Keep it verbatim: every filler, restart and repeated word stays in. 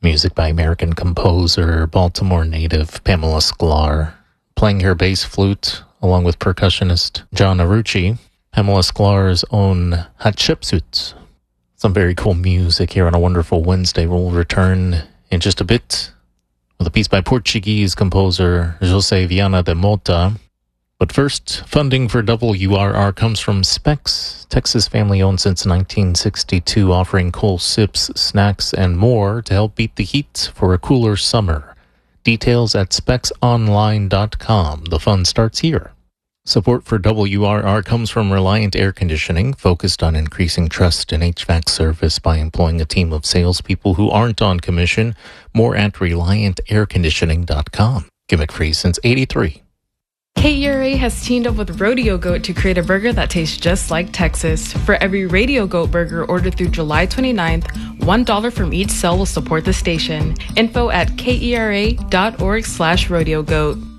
Music by American composer, Baltimore native Pamela Sklar, playing her bass flute along with percussionist John Arucci, Pamela Sklar's own Hatshepsut. Some very cool music here on a wonderful Wednesday. We'll return in just a bit with a piece by Portuguese composer José Viana de Mota. But first, funding for W R R comes from Specs, Texas family-owned since nineteen sixty-two, offering cool sips, snacks, and more to help beat the heat for a cooler summer. Details at specs online dot com. The fun starts here. Support for W R R comes from Reliant Air Conditioning, focused on increasing trust in H V A C service by employing a team of salespeople who aren't on commission. More at reliant air conditioning dot com. Gimmick free since eighty-three. K E R A has teamed up with Rodeo Goat to create a burger that tastes just like Texas. For every Rodeo Goat burger ordered through July twenty-ninth, one dollar from each sale will support the station. Info at K E R A dot org slash rodeo goat.